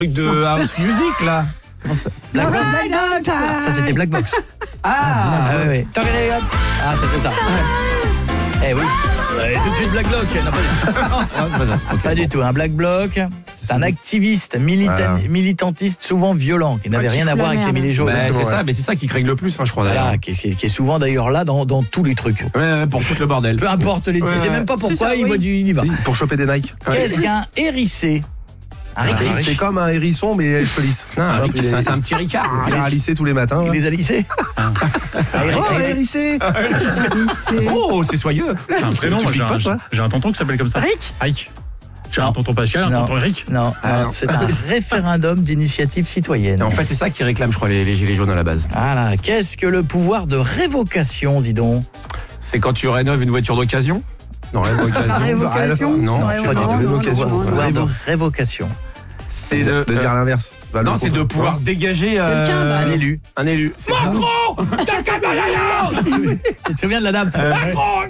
truc de house music là. Comment ça? Black Box. Ça c'était Black Box. Oui. Ah, c'est ça. Eh oui. Tout de suite Black Bloc. Non, pas du tout. Un Black Bloc, c'est un activiste militantiste souvent violent, qui n'avait rien à voir avec les Gilets jaunes. C'est ça, mais c'est ça qui craigne le plus, je crois. Voilà, qui est souvent d'ailleurs là dans tous les trucs. Ouais, pour foutre le bordel. Peu importe les. Il sait même pas pourquoi il y va. Pour choper des Nike. Qu'est-ce qu'un hérissé? C'est comme un hérisson, mais elle police. C'est un petit Ricard. Il a lissé tous les matins. Il les a lissés. Hérissé. Oh, c'est soyeux. J'ai un prénom, j'ai un tonton qui s'appelle comme ça. Rick. J'ai un tonton Pascal, un tonton Eric. Non, c'est un référendum d'initiative citoyenne. En fait, c'est ça qui réclame, je crois, les gilets jaunes à la base. Voilà. Qu'est-ce que le pouvoir de révocation, dis donc? C'est quand tu rénoves une voiture d'occasion? Non, révocation. Non, pas du tout. Pouvoir de révocation. C'est de dire l'inverse. Non, c'est de pouvoir dégager un élu. Un élu. Macron, t'as qu'à rien. Tu te souviens de la dame? Macron,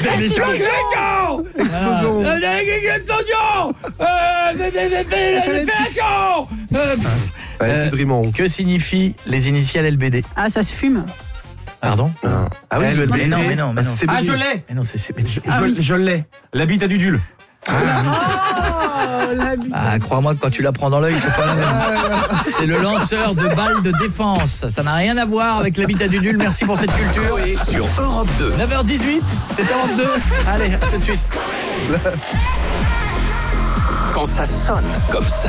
explosion. Que signifient les initiales LBD? Ah, ça se fume. Pardon? Ah oui, le LBD. Mais non. Ah, je l'ai. Mais non, c'est CBD. Je l'ai. L'habitat du Dul. Crois-moi que quand tu la prends dans l'œil, c'est pas la même. C'est le lanceur de balles de défense. Ça n'a rien à voir avec l'habitat du Dul. Merci pour cette culture. Sur Europe 2. 9h18, c'est Europe 2. Allez, à tout de suite. Quand ça sonne comme ça.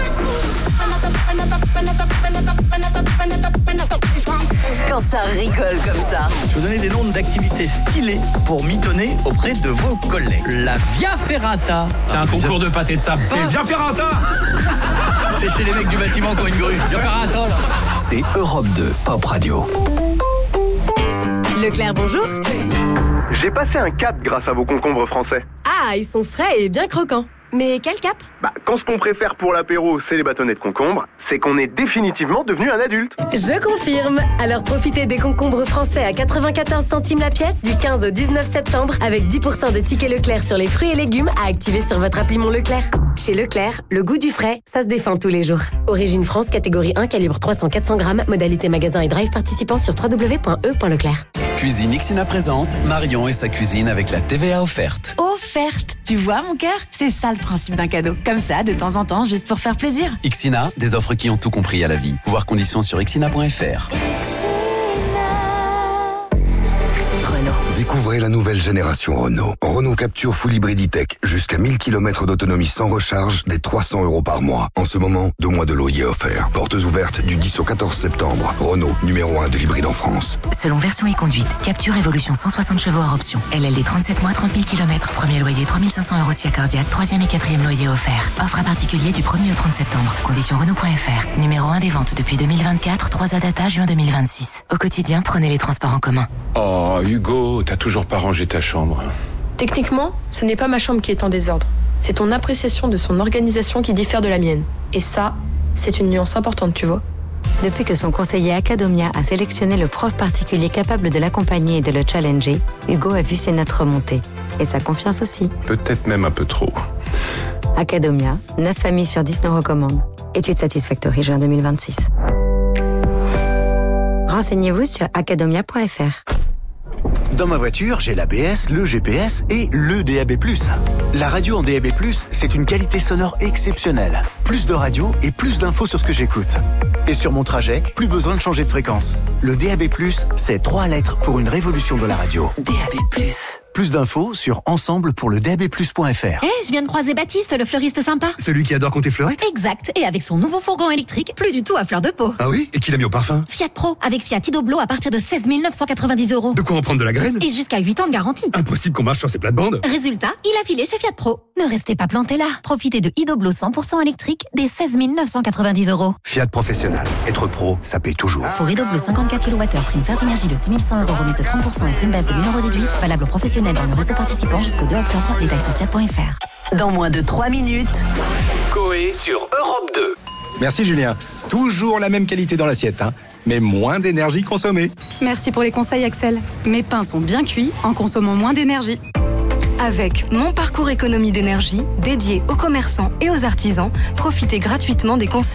Quand ça rigole comme ça. Je vais vous donner des noms d'activités stylées pour mitonner auprès de vos collègues. La Via Ferrata. C'est un concours de pâté de sable. C'est Via Ferrata. C'est chez les mecs du bâtiment qui ont une grue. Via Ferrata, là. C'est Europe 2, Pop Radio. Leclerc, bonjour. J'ai passé un cap grâce à vos concombres français. Ah, ils sont frais et bien croquants. Mais quel cap? Quand ce qu'on préfère pour l'apéro, c'est les bâtonnets de concombre, c'est qu'on est définitivement devenu un adulte. Je confirme. Alors profitez des concombres français à 94 centimes la pièce du 15 au 19 septembre avec 10% de tickets Leclerc sur les fruits et légumes à activer sur votre appli Mon Leclerc. Chez Leclerc, le goût du frais, ça se défend tous les jours. Origine France, catégorie 1, calibre 300-400 grammes, modalité magasin et drive participant sur www.e.leclerc. Cuisine Ixina présente Marion et sa cuisine avec la TVA offerte. Offerte. Tu vois mon cœur? C'est ça le principe d'un cadeau. Comme ça, de temps en temps, juste pour faire plaisir. Ixina, des offres qui ont tout compris à la vie. Voir conditions sur ixina.fr. Découvrez la nouvelle génération Renault. Renault Capture Full Hybrid E-Tech. Jusqu'à 1000 km d'autonomie sans recharge, dès 300 € par mois. En ce moment, 2 mois de loyer offerts. Portes ouvertes du 10 au 14 septembre. Renault, numéro 1 de l'hybride en France. Selon version et conduite, Capture Evolution 160 chevaux hors option. LLD 37 mois, 30 000 km. Premier loyer 3500 € si cardiaque. 3e et 4e loyer offert. Offre à particulier du 1er au 30 septembre. Conditions Renault.fr. Numéro 1 des ventes depuis 2024. 3 à data juin 2026. Au quotidien, prenez les transports en commun. Oh, Hugo, t'as toujours pas rangé ta chambre. Techniquement, ce n'est pas ma chambre qui est en désordre. C'est ton appréciation de son organisation qui diffère de la mienne. Et ça, c'est une nuance importante, tu vois. Depuis que son conseiller Acadomia a sélectionné le prof particulier capable de l'accompagner et de le challenger, Hugo a vu ses notes remonter. Et sa confiance aussi. Peut-être même un peu trop. Acadomia, 9 familles sur 10 nous recommandent. Étude Satisfactory juin 2026. Renseignez-vous sur acadomia.fr. Dans ma voiture, j'ai l'ABS, le GPS et le DAB+. La radio en DAB+, c'est une qualité sonore exceptionnelle. Plus de radio et plus d'infos sur ce que j'écoute. Et sur mon trajet, plus besoin de changer de fréquence. Le DAB+, c'est 3 lettres pour une révolution de la radio. DAB+. Plus d'infos sur ensemble-pour-le-DAB+.fr. Je viens de croiser Baptiste, le fleuriste sympa. Celui qui adore compter fleurettes? Exact, et avec son nouveau fourgon électrique, plus du tout à fleur de peau. Ah oui? Et qui l'a mis au parfum? Fiat Pro, avec Fiat Idoblo à partir de 16 990 €. De quoi en prendre de la graine? Et jusqu'à 8 ans de garantie. Impossible qu'on marche sur ces plates-bandes. Résultat, il a filé chez Fiat Pro. Ne restez pas planté là. Profitez de Idoblo 100% électrique dès 16 990 €. Fiat Professionnel. Être pro, ça paye toujours. Pour Idoblo 54 kWh, prime Saint-Énergie de 6100 € remise de 30% et prime BEV de 1000 € déduite. Valable aux professionnels dans le réseau participant jusqu'au 2 octobre. Détails sur fiat.fr. Dans moins de 3 minutes. Coé sur Europe 2. Merci Julien. Toujours la même qualité dans l'assiette, mais moins d'énergie consommée. Merci pour les conseils Axel. Mes pains sont bien cuits en consommant moins d'énergie. Avec Mon Parcours Économie d'énergie, dédié aux commerçants et aux artisans, profitez gratuitement des conseils